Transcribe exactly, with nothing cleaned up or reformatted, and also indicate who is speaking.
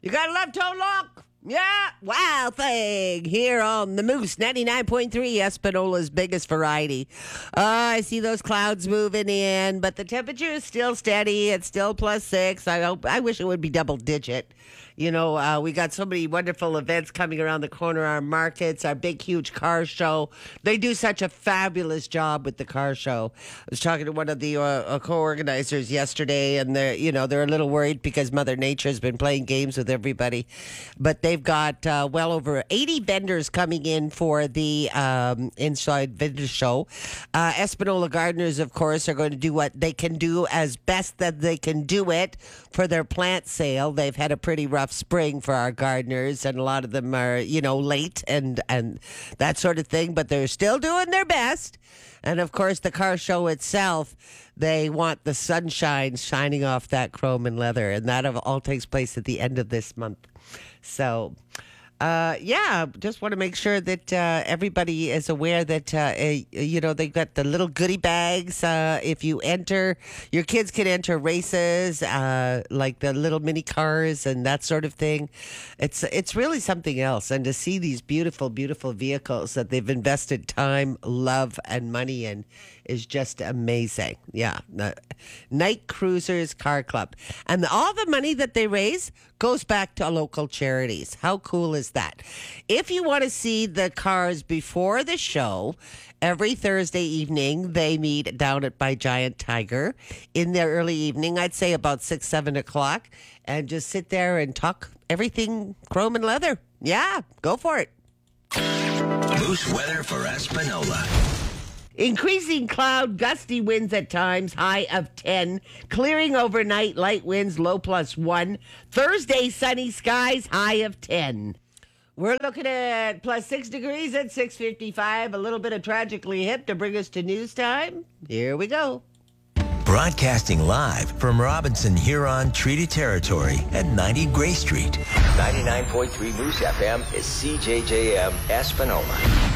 Speaker 1: You gotta love Toe Lock. Yeah, Wild Thing here on the Moose ninety-nine point three, Espinola's biggest variety. Uh, I see those clouds moving in, but the temperature is still steady. It's still plus six. I hope. I wish it would be double digit. You know, uh, we got so many wonderful events coming around the corner. Our markets, our big, huge car show. They do such a fabulous job with the car show. I was talking to one of the uh, co-organizers yesterday, and they're, you know, they're a little worried because Mother Nature has been playing games with everybody. But they've got uh, well over eighty vendors coming in for the um, Inside Vendor Show. Uh, Espinola Gardeners, of course, are going to do what they can do as best that they can do it for their plant sale. They've had a pretty rough spring for our gardeners, and a lot of them are, you know, late and and that sort of thing, but they're still doing their best. And of course, the car show itself, they want the sunshine shining off that chrome and leather, and that all takes place at the end of this month. So Uh, yeah, just want to make sure that uh, everybody is aware that, uh, uh, you know, they got the little goodie bags. Uh, if you enter, your kids can enter races, uh, like the little mini cars and that sort of thing. It's it's really something else. And to see these beautiful, beautiful vehicles that they've invested time, love, and money in is just amazing. Yeah. The Night Cruisers Car Club. And all the money that they raise goes back to local charities. How cool is that? If you want to see the cars before the show, every Thursday evening, they meet down at My Giant Tiger in the early evening. I'd say about six, seven o'clock, and just sit there and talk everything chrome and leather. Yeah, go for it.
Speaker 2: Moose weather for Espinola.
Speaker 1: Increasing cloud, gusty winds at times, high of ten. Clearing overnight, light winds, low plus one. Thursday, sunny skies, high of ten. We're looking at plus six degrees at six fifty-five. A little bit of Tragically Hip to bring us to news time. Here we go.
Speaker 2: Broadcasting live from Robinson Huron Treaty Territory at ninety Gray Street. ninety-nine point three Moose F M is C J J M Espinola.